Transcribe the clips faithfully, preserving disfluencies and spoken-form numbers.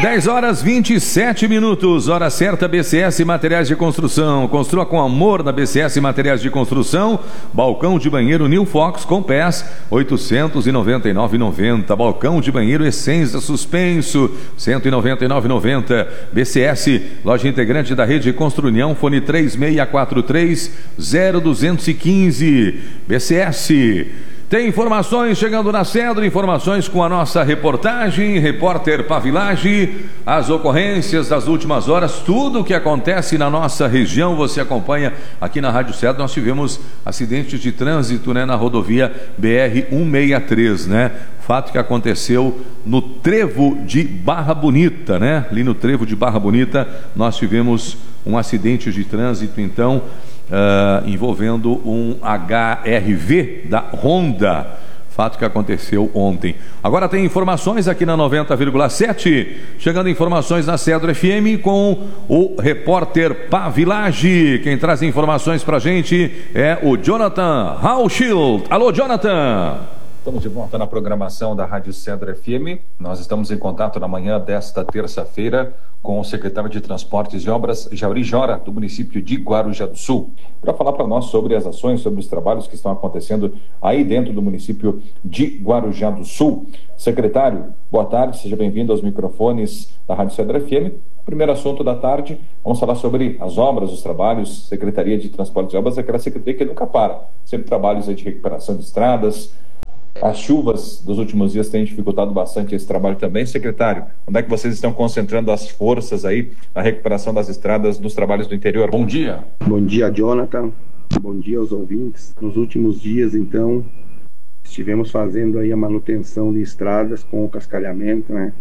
dez horas e vinte e sete minutos, hora certa. B C S Materiais de Construção. Construa com amor na B C S Materiais de Construção. Balcão de banheiro New Fox com pés, oitocentos e noventa e nove reais e noventa centavos. Balcão de banheiro Essência Suspenso, cento e noventa e nove reais e noventa centavos. B C S, loja integrante da rede Construnião, fone três seis quatro três, zero dois um cinco. B C S. Tem informações chegando na Cedro, informações com a nossa reportagem, repórter Pavilage, as ocorrências das últimas horas, tudo o que acontece na nossa região, você acompanha aqui na Rádio Cedro. Nós tivemos acidentes de trânsito, né, na rodovia B R cento e sessenta e três, né? Fato que aconteceu no trevo de Barra Bonita, né? Ali no trevo de Barra Bonita, nós tivemos um acidente de trânsito, então, Uh, envolvendo um H R V da Honda, fato que aconteceu ontem. Agora tem informações aqui na noventa vírgula sete, chegando informações na Cedro F M com o repórter Pavilage. Quem traz informações pra gente é o Jonathan Hauschild. Alô, Jonathan! Estamos de volta na programação da Rádio Cedro F M. Nós estamos em contato na manhã desta terça-feira com o secretário de Transportes e Obras, Jauri Jora, do município de Guarujá do Sul, para falar para nós sobre as ações, sobre os trabalhos que estão acontecendo aí dentro do município de Guarujá do Sul. Secretário, boa tarde, seja bem-vindo aos microfones da Rádio Cedro F M. Primeiro assunto da tarde, vamos falar sobre as obras, os trabalhos. Secretaria de Transportes e Obras é aquela secretaria que nunca para, sempre trabalhos aí de recuperação de estradas. As chuvas dos últimos dias têm dificultado bastante esse trabalho também. Secretário, onde é que vocês estão concentrando as forças aí na recuperação das estradas dos trabalhos do interior? Bom dia. Bom dia, Jonathan. Bom dia aos ouvintes. Nos últimos dias, então, estivemos fazendo aí a manutenção de estradas com o cascalhamento, né?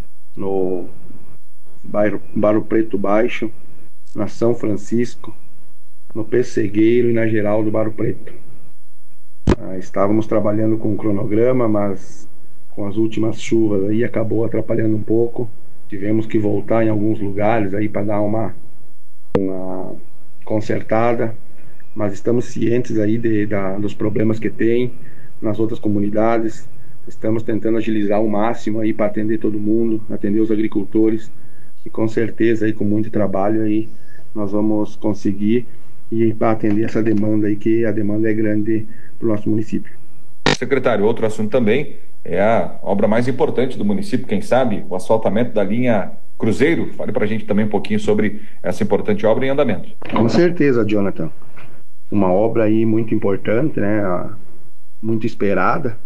No bairro Barro Preto Baixo, na São Francisco, no Pessegueiro e na Geraldo Barro Preto. Ah, estávamos trabalhando com o cronograma, mas com as últimas chuvas aí acabou atrapalhando um pouco. Tivemos que voltar em alguns lugares aí para dar uma, uma consertada, mas estamos cientes aí de, da, dos problemas que tem nas outras comunidades. Estamos tentando agilizar o máximo aí para atender todo mundo, atender os agricultores, e com certeza aí com muito trabalho aí nós vamos conseguir e para atender essa demanda aí, que a demanda é grande para o nosso município. Secretário, outro assunto também é a obra mais importante do município, quem sabe, o asfaltamento da linha Cruzeiro. Fale para a gente também um pouquinho sobre essa importante obra em andamento. Com certeza, Jonathan. Uma obra aí muito importante, né? Muito esperada,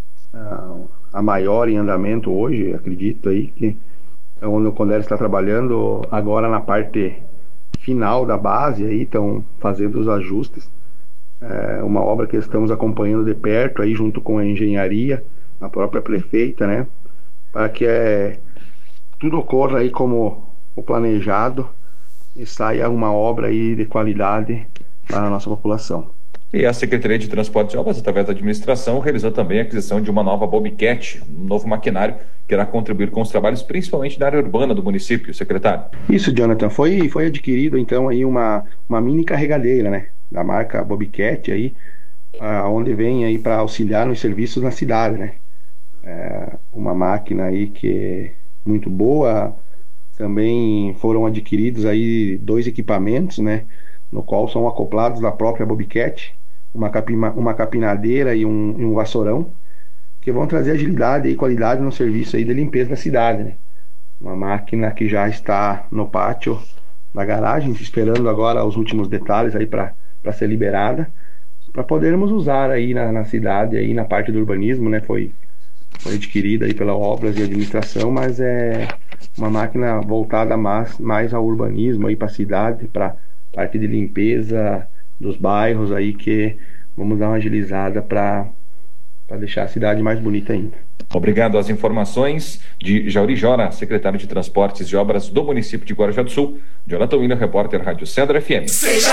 a maior em andamento hoje, acredito aí, que é onde o Condé está trabalhando agora na parte final da base, aí estão fazendo os ajustes. É uma obra que estamos acompanhando de perto aí junto com a engenharia, a própria prefeita, né, para que é, tudo ocorra aí como o planejado e saia uma obra aí de qualidade para a nossa população. E a Secretaria de Transportes e Obras, através da administração, realizou também a aquisição de uma nova Bobcat, um novo maquinário que irá contribuir com os trabalhos, principalmente na área urbana do município, secretário. Isso, Jonathan, foi, foi adquirido então aí uma, uma mini carregadeira, né, da marca Bobcat aí, ah, onde vem aí para auxiliar nos serviços na cidade, né. É uma máquina aí que é muito boa. Também foram adquiridos aí dois equipamentos, né, no qual são acoplados da própria Bobcat, uma, capima, uma capinadeira e um, um vassourão, que vão trazer agilidade e qualidade no serviço aí de limpeza da cidade, né? Uma máquina que já está no pátio da garagem, esperando agora os últimos detalhes aí para para ser liberada, para podermos usar aí na, na cidade, aí na parte do urbanismo, né? Foi, foi adquirida aí pela Obras e Administração, mas é uma máquina voltada mais, mais ao urbanismo aí para a cidade, para parte de limpeza dos bairros aí, que vamos dar uma agilizada para para deixar a cidade mais bonita ainda. Obrigado às informações de Jauri Jora, secretário de Transportes e Obras do município de Guarujá do Sul. Jonathan Willer, repórter Rádio Cedro F M.